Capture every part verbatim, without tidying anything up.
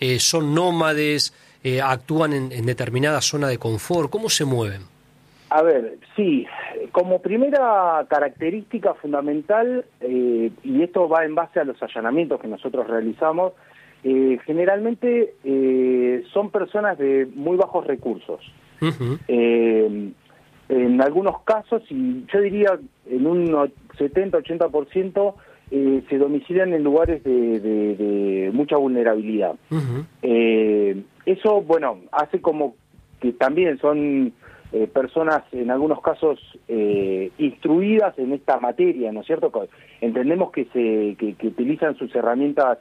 Eh, ¿Son nómades? Eh, ¿Actúan en, en determinada zona de confort? ¿Cómo se mueven? A ver, sí, como primera característica fundamental, eh, y esto va en base a los allanamientos que nosotros realizamos, eh, generalmente eh, son personas de muy bajos recursos. Uh-huh. Eh, en algunos casos, y yo diría en un setenta a ochenta por ciento, eh, se domicilian en lugares de, de, de mucha vulnerabilidad. Uh-huh. Eh, eso, bueno, hace como que también son eh, personas, en algunos casos, eh, instruidas en esta materia, ¿no es cierto? Entendemos que, se, que, que utilizan sus herramientas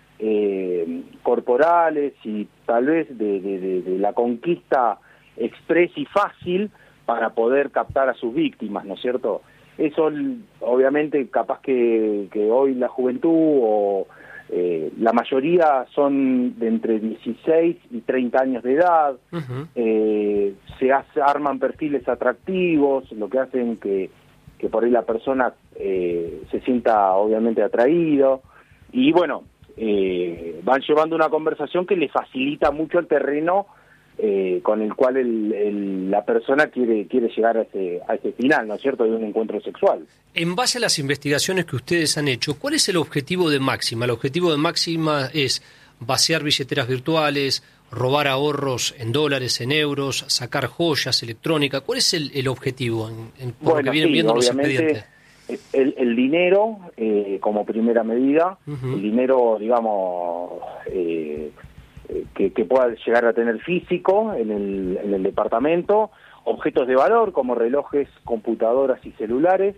eh, corporales y tal vez de, de, de, de la conquista express y fácil para poder captar a sus víctimas, ¿no es cierto? Eso, obviamente, capaz que, que hoy la juventud o eh, la mayoría son de entre dieciséis y treinta años de edad. Uh-huh. eh, se hace, arman perfiles atractivos, lo que hacen que, que por ahí la persona eh, se sienta obviamente atraído, y bueno, eh, van llevando una conversación que le facilita mucho el terreno Eh, con el cual el, el, la persona quiere quiere llegar a ese, a ese final, ¿no es cierto?, de un encuentro sexual. En base a las investigaciones que ustedes han hecho, ¿cuál es el objetivo de Máxima? El objetivo de Máxima es vaciar billeteras virtuales, robar ahorros en dólares, en euros, sacar joyas, electrónica. ¿Cuál es el, el objetivo en, en, por bueno, lo que vienen sí, viendo los expedientes? El, el dinero, eh, como primera medida, uh-huh. el dinero, digamos... Eh, Que, que pueda llegar a tener físico en el, en el departamento, objetos de valor como relojes, computadoras y celulares,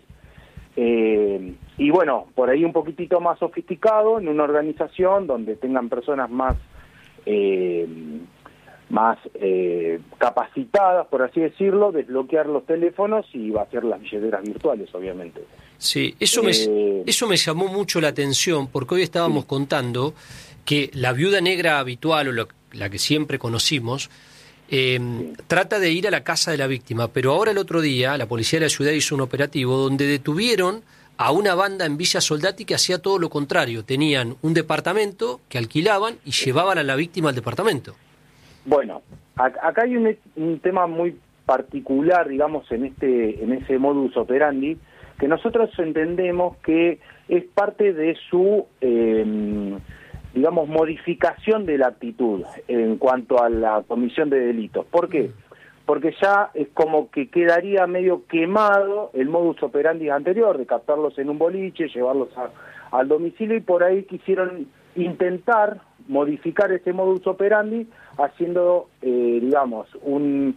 eh, y bueno, por ahí un poquitito más sofisticado, en una organización donde tengan personas más eh, más eh, capacitadas, por así decirlo, desbloquear los teléfonos y vaciar las billeteras virtuales, obviamente. Sí, eso, eh, me, eso me llamó mucho la atención, porque hoy estábamos sí. contando que la viuda negra habitual, o lo, la que siempre conocimos, eh, sí. trata de ir a la casa de la víctima, pero ahora el otro día la policía de la ciudad hizo un operativo donde detuvieron a una banda en Villa Soldati que hacía todo lo contrario. Tenían un departamento que alquilaban y llevaban a la víctima al departamento. Bueno, acá hay un, un tema muy particular, digamos, en este en ese modus operandi, que nosotros entendemos que es parte de su... Eh, digamos, modificación de la actitud en cuanto a la comisión de delitos. ¿Por qué? Porque ya es como que quedaría medio quemado el modus operandi anterior, de captarlos en un boliche, llevarlos a, al domicilio, y por ahí quisieron intentar modificar ese modus operandi haciendo, eh, digamos, un,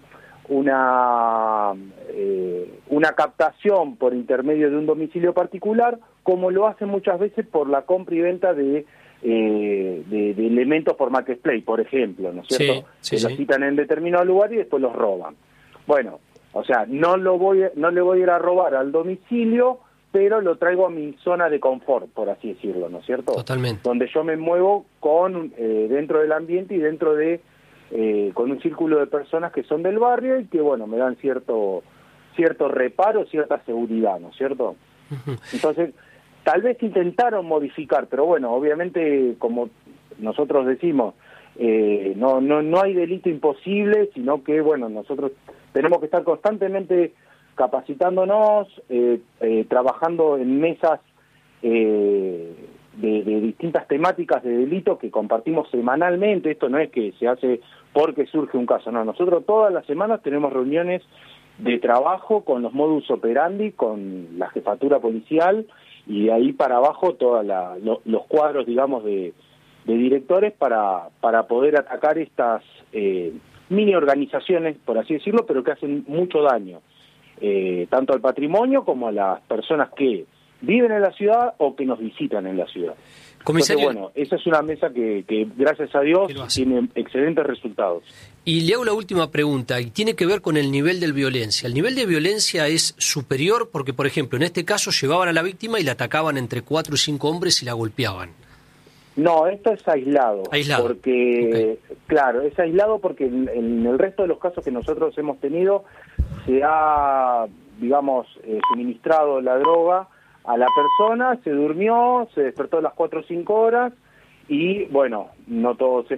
una, eh, una captación por intermedio de un domicilio particular, como lo hacen muchas veces por la compra y venta de Eh, de, de elementos por marketplace, por ejemplo, ¿no es cierto? Sí, sí, que sí. los citan en determinado lugar y después los roban. Bueno, o sea, no lo voy, no le voy a ir a robar al domicilio, pero lo traigo a mi zona de confort, por así decirlo, ¿no es cierto? Totalmente. Donde yo me muevo con eh, dentro del ambiente y dentro de eh, con un círculo de personas que son del barrio y que, bueno, me dan cierto cierto reparo, cierta seguridad, ¿no es cierto? Uh-huh. Entonces, tal vez intentaron modificar, pero bueno, obviamente, como nosotros decimos, eh, no, no, no hay delito imposible, sino que, bueno, nosotros tenemos que estar constantemente capacitándonos, eh, eh, trabajando en mesas eh, de, de distintas temáticas de delito que compartimos semanalmente. Esto no es que se hace porque surge un caso, no, nosotros todas las semanas tenemos reuniones de trabajo con los modus operandi, con la jefatura policial, y de ahí para abajo todos lo, los cuadros, digamos, de, de directores para, para poder atacar estas eh, mini organizaciones, por así decirlo, pero que hacen mucho daño, eh, tanto al patrimonio como a las personas que viven en la ciudad o que nos visitan en la ciudad. Comisario, entonces, bueno, esa es una mesa que, que gracias a Dios, tiene excelentes resultados. Y le hago la última pregunta, y tiene que ver con el nivel de violencia. ¿El nivel de violencia es superior? Porque, por ejemplo, en este caso llevaban a la víctima y la atacaban entre cuatro y cinco hombres y la golpeaban. No, esto es aislado. Aislado. Porque, okay. Claro, es aislado porque en, en el resto de los casos que nosotros hemos tenido se ha, digamos, eh, suministrado la droga a la persona, se durmió, se despertó a las cuatro o cinco horas y, bueno, no todo se